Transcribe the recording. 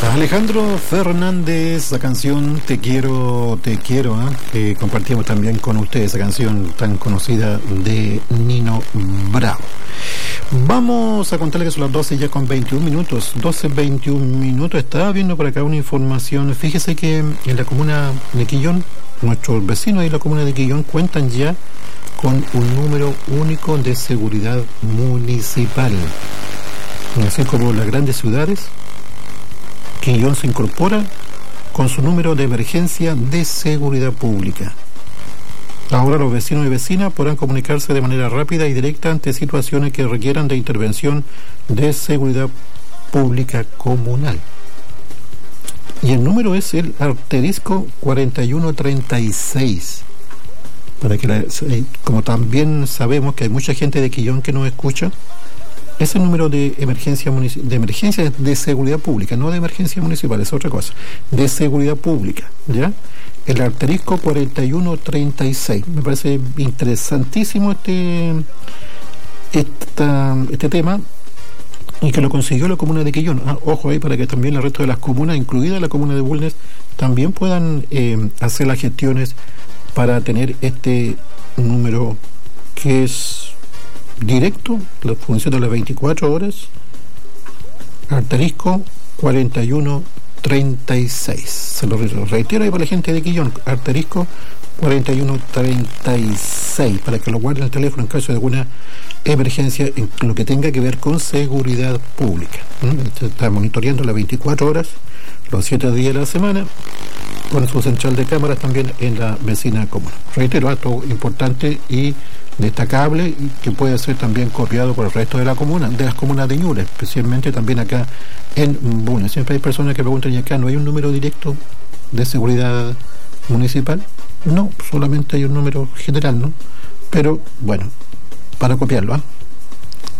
Alejandro Fernández, la canción Te quiero, que compartimos también con ustedes, esa canción tan conocida de Nino Bravo. Vamos a contarles que son las 12 ya con 21 minutos, 12:21. Estaba viendo por acá una información. Fíjese que en la comuna de Quillón, nuestros vecinos de la comuna de Quillón cuentan ya con un número único de seguridad municipal. Así como las grandes ciudades, Quillón se incorpora con su número de emergencia de seguridad pública. Ahora los vecinos y vecinas podrán comunicarse de manera rápida y directa ante situaciones que requieran de intervención de seguridad pública comunal. Y el número es el asterisco 4136. Para que como también sabemos que hay mucha gente de Quillón que nos escucha, ese número de emergencia de seguridad pública, no de emergencia municipal, es otra cosa, de seguridad pública, ¿ya? El asterisco 4136. Me parece interesantísimo este tema, y que lo consiguió la comuna de Quillón. Ojo ahí, para que también el resto de las comunas, incluida la comuna de Bulnes, también puedan hacer las gestiones para tener este número que es directo, la función de las 24 horas, asterisco 4136. Se lo reitero ahí para la gente de Quillón, asterisco 4136, para que lo guarden en el teléfono en caso de alguna emergencia en lo que tenga que ver con seguridad pública. Está monitoreando las 24 horas, los 7 días de la semana, con su central de cámaras también en la vecina comuna. Reitero, acto importante y destacable, y que puede ser también copiado por el resto de la comuna, de las comunas de Ñuble, especialmente también acá en Bulnes. Siempre hay personas que preguntan, ¿y acá no hay un número directo de seguridad municipal? No, solamente hay un número general, ¿no? Pero bueno, para copiarlo,